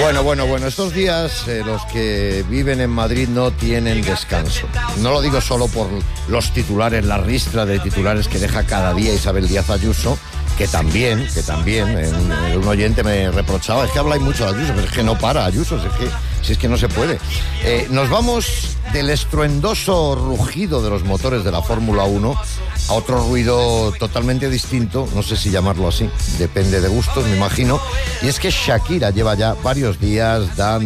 Bueno, estos días los que viven en Madrid no tienen descanso. No lo digo solo por los titulares, la ristra de titulares que deja cada día Isabel Díaz Ayuso, que también, un oyente me reprochaba, es que habláis mucho de Ayuso, pero es que no para Ayuso, si es que no se puede. Nos vamos del estruendoso rugido de los motores de la Fórmula 1 a otro ruido totalmente distinto, no sé si llamarlo así, depende de gustos, me imagino, y es que Shakira lleva ya varios días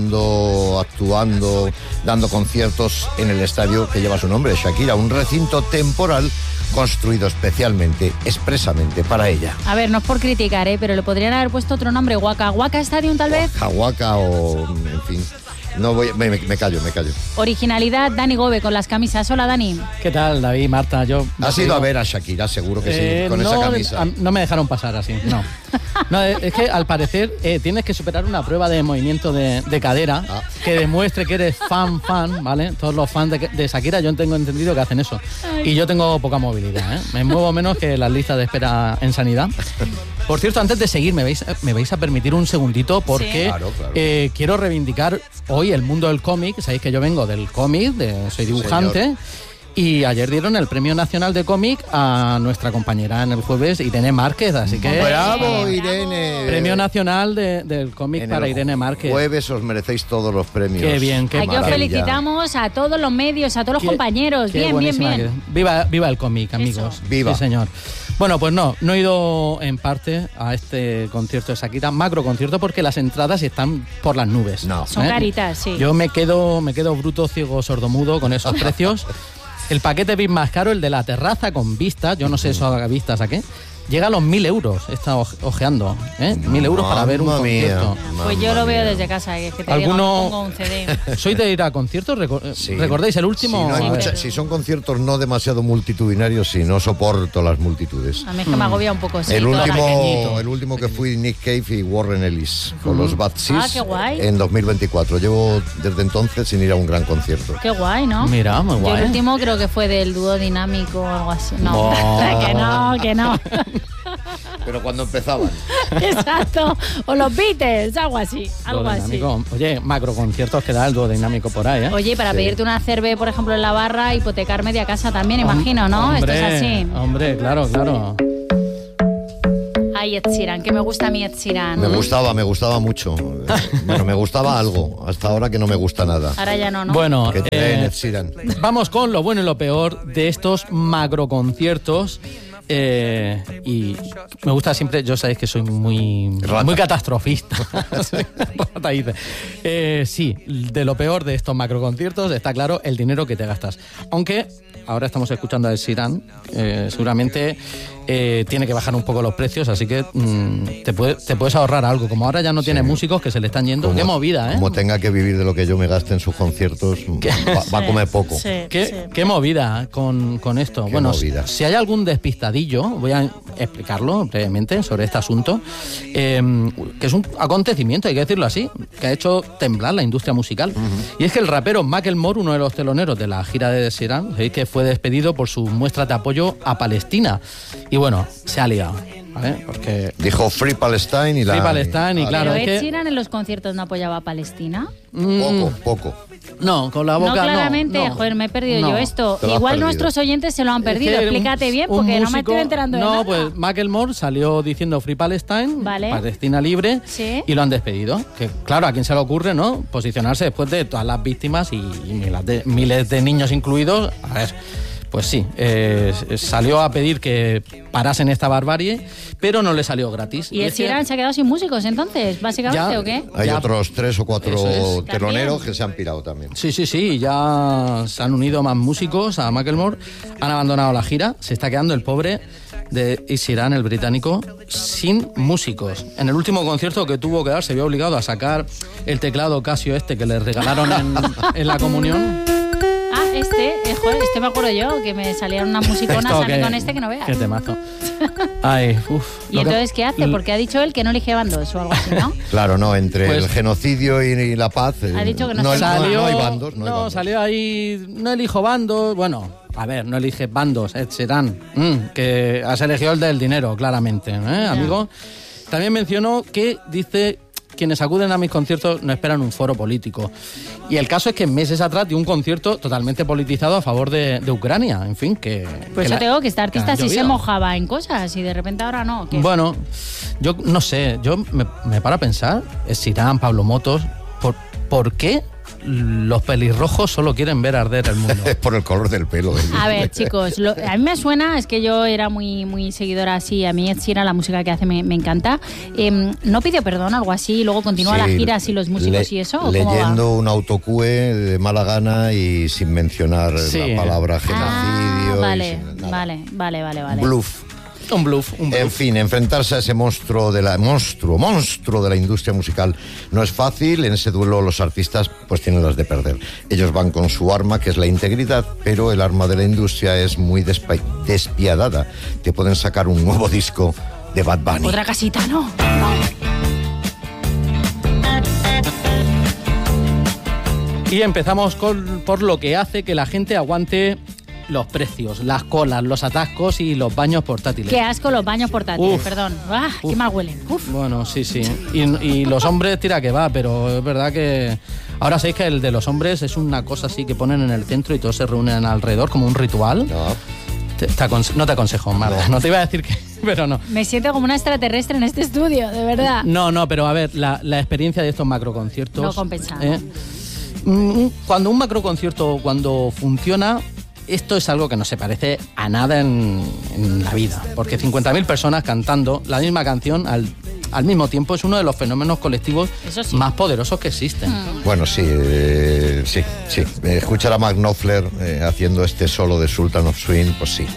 actuando, dando conciertos en el estadio que lleva su nombre, Shakira, un recinto temporal construido expresamente para ella. A ver, no es por criticar, pero le podrían haber puesto otro nombre, Waka Stadium tal vez. Waka o, en fin. No voy, me callo. Originalidad, Dani Gobe con las camisas. Hola, Dani. ¿Qué tal, David, Marta? ¿Has ido a ver a Shakira? Seguro que sí, con esa camisa. No me dejaron pasar así, no. No, es que al parecer tienes que superar una prueba de movimiento de cadera que demuestre que eres fan, ¿vale? Todos los fans de Shakira, yo tengo entendido que hacen eso. Y yo tengo poca movilidad, ¿eh? Me muevo menos que las listas de espera en sanidad. Por cierto, antes de seguir, me vais a permitir un segundito porque ¿sí? Claro. Quiero reivindicar hoy el mundo del cómic. Sabéis que yo vengo del cómic, soy dibujante. Señor. Y ayer dieron el Premio Nacional de Cómic a nuestra compañera en el jueves, Irene Márquez, así que... ¡Bravo, Irene! Premio Nacional del Cómic para Irene Márquez. Jueves os merecéis todos los premios. ¡Qué bien, qué maravilla! Aquí os felicitamos a todos los medios, a todos los compañeros. Bien. Viva el cómic, amigos. Eso. ¡Viva! Sí, señor. Bueno, pues no he ido en parte a este concierto de Shakira, macro concierto, porque las entradas están por las nubes. No. Son caritas, sí. Yo me quedo bruto, ciego, sordomudo con esos precios. El paquete VIP más caro, el de la terraza con vistas, yo no sé eso a vistas a qué, llega a los 1.000 euros, está ojeando, 1.000 euros para ver un concierto. Pues yo lo veo desde casa, que te digo, pongo un CD. ¿Sois de ir a conciertos? Sí. ¿Recordáis el último? Si son conciertos no demasiado multitudinarios, sí, no soporto las multitudes. A mí es que me agobia un poco, sí. El último que fui, Nick Cave y Warren Ellis, con los Bad Seeds, qué guay. en 2024. Llevo desde entonces sin ir a un gran concierto. Qué guay, ¿no? Mira, muy guay. Yo el último creo que fue del dúo dinámico o algo así. No, que no. Pero cuando empezaban. Exacto. O los Beatles, algo así. Oye, macro conciertos que da el dúo dinámico por ahí, ¿eh? Oye, para pedirte una cerve, por ejemplo, en la barra, hipotecar media casa también, imagino, ¿no? Hombre, esto es así. Hombre, claro. Ay, Ed Sheeran, que me gusta a mí Ed Sheeran. Me gustaba mucho. Bueno, me gustaba algo. Hasta ahora que no me gusta nada. Ahora ya no. Bueno, Ed Sheeran. Vamos con lo bueno y lo peor de estos macro conciertos. Y me gusta siempre, yo sabéis que soy muy catastrofista. Sí, de lo peor de estos macroconciertos está claro el dinero que te gastas. Aunque ahora estamos escuchando a Ed Sheeran, seguramente tiene que bajar un poco los precios, así que te puedes ahorrar algo. Como ahora ya no tiene músicos que se le están yendo, qué movida, ¿eh? Como tenga que vivir de lo que yo me gaste en sus conciertos, va a comer poco. Qué movida con esto. Qué bueno, movida. Si hay algún despistadillo, voy a explicarlo brevemente sobre este asunto, que es un acontecimiento, hay que decirlo así, que ha hecho temblar la industria musical. Y es que el rapero Macklemore, uno de los teloneros de la gira de Ed Sheeran, sabéis que fue despedido por sus muestras de apoyo a Palestina. Y bueno, se ha liado, ¿vale? Porque dijo Free Palestine y Free Palestine, y claro. ¿Pero Ed Sheeran en los conciertos no apoyaba a Palestina? Poco. No, con la boca no. Claramente, no. Joder, me he perdido yo esto. Igual nuestros oyentes se lo han perdido. Explícate bien, porque no me estoy enterando de nada. No, pues Macklemore salió diciendo Free Palestine, Palestina libre, y lo han despedido. Que claro, ¿a quién se le ocurre, no? Posicionarse después de todas las víctimas y miles de niños incluidos. A ver, pues sí, salió a pedir que parasen esta barbarie, pero no le salió gratis. ¿Y Ed Sheeran se ha quedado sin músicos entonces, básicamente, o qué? Hay otros 3 o 4 teloneros que se han pirado también. Sí, ya se han unido más músicos a Macklemore, han abandonado la gira, se está quedando el pobre de Ed Sheeran, el británico, sin músicos. En el último concierto que tuvo que dar se vio obligado a sacar el teclado Casio que le regalaron en la comunión. Este me acuerdo yo, que me salieron unas musiconas a mí con que no veas. Qué temazo. Ay, ¿Y entonces qué hace? Porque ha dicho él que no elige bandos o algo así, ¿no? Claro, no, entre el genocidio y la paz. Ha dicho que no hay bandos. No, salió ahí, no elijo bandos. Bueno, a ver, no elige bandos, Ed Sheeran, que has elegido el del dinero, claramente, amigo. También mencionó que dice quienes acuden a mis conciertos no esperan un foro político. Y el caso es que meses atrás di un concierto totalmente politizado a favor de Ucrania. En fin, que... Pues yo te digo que este artista sí se mojaba en cosas y de repente ahora no. Bueno, yo no sé, yo me paro a pensar, Sirán, Pablo Motos, ¿por qué los pelirrojos solo quieren ver arder el mundo? Es por el color del pelo. A ver, chicos, a mí me suena, es que yo era muy seguidora así, a mí Ed Sheeran, la música que hace me encanta. ¿No pidió perdón, algo así, y luego continúa las giras y los músicos y eso? Leyendo un autocue de mala gana y sin mencionar la palabra genocidio. Vale. Bluff. Un bluff. En fin, enfrentarse a ese monstruo de la industria musical no es fácil. En ese duelo los artistas pues tienen las de perder. Ellos van con su arma, que es la integridad, pero el arma de la industria es muy despiadada. Te pueden sacar un nuevo disco de Bad Bunny. Otra casita, ¿no? Y empezamos por lo que hace que la gente aguante los precios, las colas, los atascos y los baños portátiles. Qué asco los baños portátiles, perdón. Qué mal huelen. Bueno, sí. Y los hombres tira que va, pero es verdad que... Ahora sabéis que el de los hombres es una cosa así que ponen en el centro y todos se reúnen alrededor como un ritual. No te aconsejo, Marta. No te iba a decir que... Pero no. Me siento como una extraterrestre en este estudio, de verdad. No, pero a ver, la experiencia de estos macroconciertos... No compensa. Cuando un macroconcierto, cuando funciona... Esto es algo que no se parece a nada en la vida, porque 50.000 personas cantando la misma canción al mismo tiempo es uno de los fenómenos colectivos más poderosos que existen. Bueno, sí. Escuchar a Mark Knopfler haciendo este solo de Sultan of Swing, pues sí,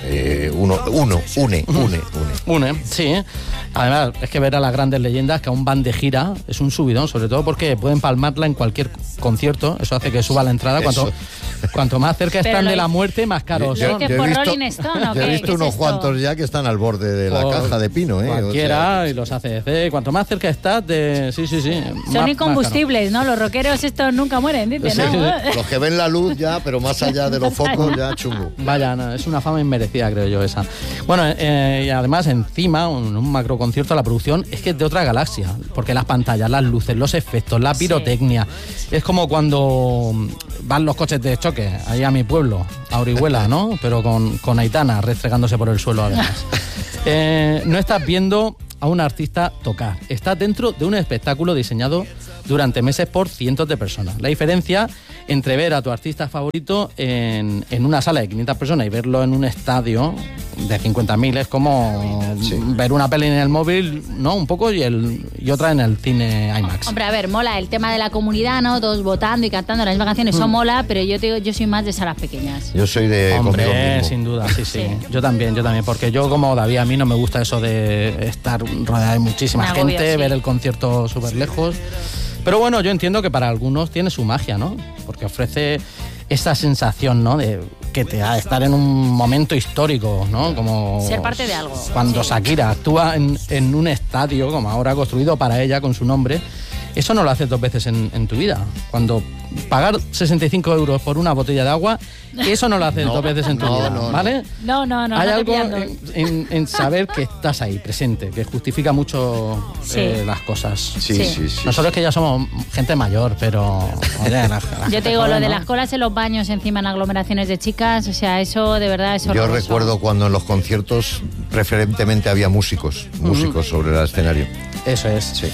une. Sí. Además, es que ver a las grandes leyendas que aún van de gira es un subidón, sobre todo porque pueden palmarla en cualquier concierto. Eso hace que suba la entrada. Cuanto más cerca están de la muerte, más caros son. Yo he visto unos cuantos ya que están al borde de la caja de pino. Cualquiera, y los ACDC. Cuanto más cerca estás de... Sí. Son incombustibles, ¿no? Los rockeros estos nunca mueren, dice, ¿no? Los que ven la luz ya, pero más allá de los focos ya chungo. Vaya, no, es una fama inmerecida, creo yo, esa. Bueno, y además encima, un macroconcierto, la producción es que es de otra galaxia, porque las pantallas, las luces, los efectos, la pirotecnia, es como cuando van los coches de choque ahí a mi pueblo, a Orihuela, ¿no? Pero con Aitana restregándose por el suelo además. No estás viendo a un artista tocar, estás dentro de un espectáculo diseñado durante meses por cientos de personas. La diferencia entre ver a tu artista favorito en una sala de 500 personas y verlo en un estadio de 50.000 es como ver una peli en el móvil, ¿no? Un poco, y otra en el cine IMAX. Hombre, a ver, mola el tema de la comunidad, ¿no? Todos votando y cantando las mismas canciones, eso mola, pero yo te digo, yo soy más de salas pequeñas. Yo soy de... Hombre, sin duda, sí. Yo también, porque yo como David, a mí no me gusta eso de estar rodeada de muchísima gente, ver el concierto súper lejos. Pero bueno, yo entiendo que para algunos tiene su magia, ¿no? Porque ofrece esa sensación, ¿no? De que te da estar en un momento histórico, ¿no? Como ser parte de algo. Cuando Shakira actúa en un estadio, como ahora construido para ella con su nombre, eso no lo haces dos veces en tu vida. Cuando pagar 65 euros por una botella de agua, eso no lo haces dos veces en tu vida, ¿vale? No. Hay algo en saber que estás ahí, presente, que justifica mucho las cosas. Sí. Nosotros que ya somos gente mayor, pero... Yo te digo, lo de las colas en los baños encima en aglomeraciones de chicas, o sea, eso de verdad es horroroso. Yo recuerdo cuando en los conciertos preferentemente había músicos sobre el escenario. Eso es. Sí.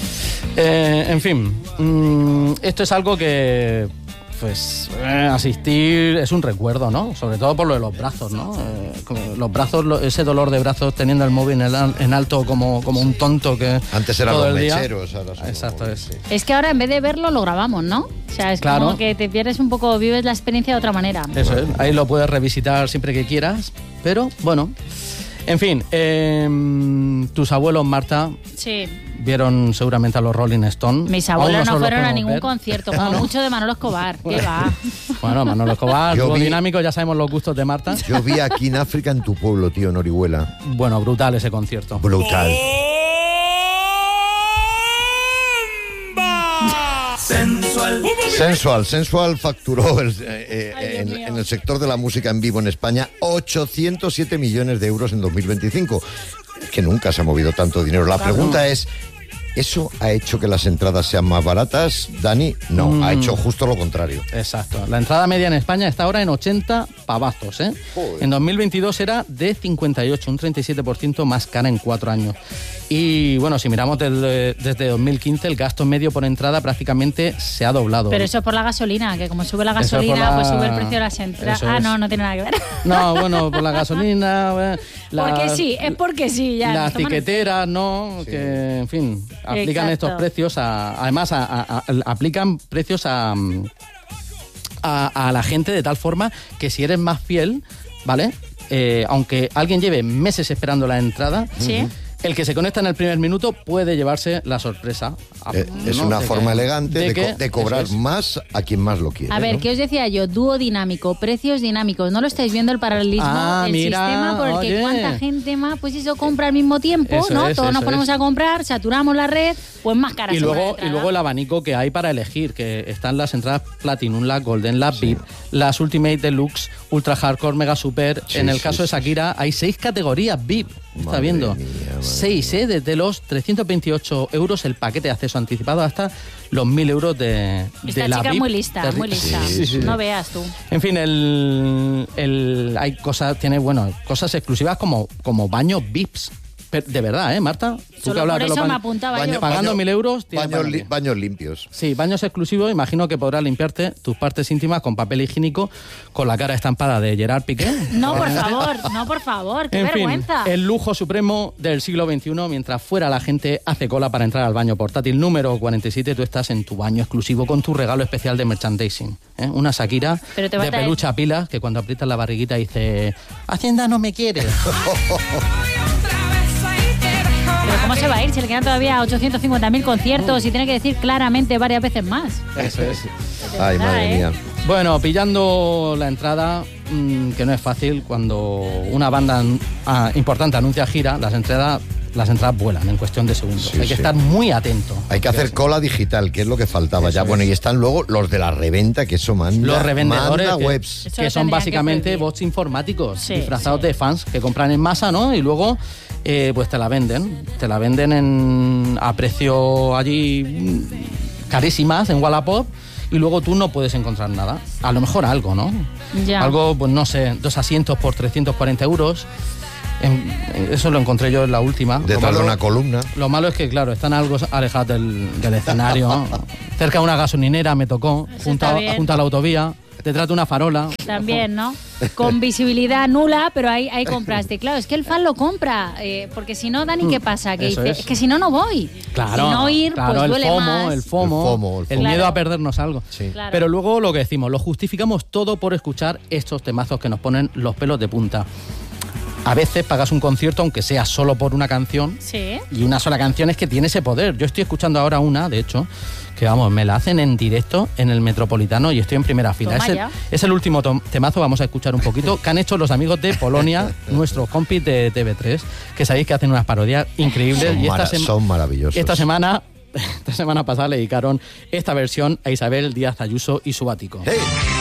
En fin, esto es algo que, pues, asistir es un recuerdo, ¿no? Sobre todo por lo de los brazos, ¿no? Los brazos, ese dolor de brazos teniendo el móvil en alto como un tonto que... Antes eran todo los el día. mecheros. Ahora son exacto, como... sí. Es que ahora en vez de verlo lo grabamos, ¿no? O sea, es como que te pierdes un poco, vives la experiencia de otra manera. Eso es, ahí lo puedes revisitar siempre que quieras, pero bueno... En fin, tus abuelos, Marta, vieron seguramente a los Rolling Stones. Mis abuelos no fueron a ningún concierto, como mucho de Manolo Escobar. ¿Qué va? Bueno, Manolo Escobar, dúo dinámico, ya sabemos los gustos de Marta. Yo vi aquí en África, en tu pueblo, tío, en Orihuela. Bueno, brutal ese concierto. Brutal. Sensual facturó en el sector de la música en vivo en España 807 millones de euros en 2025. Es que nunca se ha movido tanto dinero. La pregunta es, ¿Eso ha hecho que las entradas sean más baratas, Dani? No, ha hecho justo lo contrario. Exacto. La entrada media en España está ahora en 80 pavazos, ¿eh? Joder. En 2022 era de 58, un 37% más cara en 4 años. Y bueno, si miramos desde 2015, el gasto medio por entrada prácticamente se ha doblado. Pero eso es por la gasolina, que como sube la gasolina, pues sube el precio de las entradas. No tiene nada que ver. No, bueno, por la gasolina... Porque sí, es porque sí, ya. Las tiqueteras, ¿no? Sí. Que, en fin, aplican estos precios además, aplican precios a la gente de tal forma que si eres más fiel, ¿vale? Aunque alguien lleve meses esperando la entrada... ¿Sí? El que se conecta en el primer minuto puede llevarse la sorpresa. Es una forma elegante de cobrar más a quien más lo quiere. A ver, ¿qué os decía yo? Dúo dinámico, precios dinámicos. ¿No lo estáis viendo el paralelismo? El sistema por el que cuánta gente más, pues eso compra al mismo tiempo, ¿no? Todos nos ponemos a comprar, saturamos la red, pues más cara. Y luego el abanico que hay para elegir, que están las entradas Platinum, las Golden, las VIP, las Ultimate Deluxe, Ultra Hardcore, Mega Super. En el caso de Shakira hay 6 categorías VIP. Está viendo. 6, desde los 328 euros el paquete de acceso anticipado hasta los 1.000 euros de la chica VIP. muy lista, muy lista. Sí. No veas tú. En fin, hay cosas, tiene cosas exclusivas como baños VIPs. De verdad, Marta. Solo por eso me apuntaba yo. Pagando 1.000 euros... Baños limpios. Sí, baños exclusivos. Imagino que podrás limpiarte tus partes íntimas con papel higiénico con la cara estampada de Gerard Piqué. No, por favor. Qué vergüenza. El lujo supremo del siglo XXI. Mientras fuera la gente hace cola para entrar al baño portátil número 47, tú estás en tu baño exclusivo con tu regalo especial de merchandising. Una Shakira de peluche a pilas que cuando aprietas la barriguita dice Hacienda no me quiere. Pero ¿cómo se va a ir? Si le quedan todavía 850.000 conciertos y tiene que decir claramente varias veces más. Eso es. Ay, madre mía. Bueno, pillando la entrada, que no es fácil, cuando una banda importante anuncia gira, las entradas vuelan en cuestión de segundos. Hay que estar muy atento. Hay que hacer cola digital, que es lo que faltaba ya. Bueno, y están luego los de la reventa, que eso manda. Los revendedores webs. Que son básicamente bots informáticos disfrazados de fans que compran en masa, ¿no? Y luego pues te la venden a precio allí carísimas en Wallapop. Y luego tú no puedes encontrar nada. A lo mejor algo, ¿no? Ya. Algo, pues no sé, 2 asientos por 340 euros. Eso lo encontré yo en la última. Detrás de una columna. Lo malo es que, claro, están algo alejados del escenario. Cerca de una gasolinera me tocó, junto a la autovía. Detrás de una farola. También, ¿no? Con visibilidad nula, pero ahí compraste. Claro, es que el fan lo compra, porque si no, Dani, ¿qué pasa? Que dice, es que si no, no voy. Claro, si no ir, pues duele más. El FOMO, el miedo a perdernos algo. Sí. Claro. Pero luego lo que decimos, lo justificamos todo por escuchar estos temazos que nos ponen los pelos de punta. A veces pagas un concierto, aunque sea solo por una canción. Sí. Y una sola canción es que tiene ese poder. Yo estoy escuchando ahora una, de hecho, que me la hacen en directo en el Metropolitano y estoy en primera fila. Es el último temazo, vamos a escuchar un poquito, que han hecho los amigos de Polonia, nuestros compis de TV3, que sabéis que hacen unas parodias increíbles. Son maravillosos. Esta semana pasada le dedicaron esta versión a Isabel Díaz Ayuso y su ático. ¡Hey!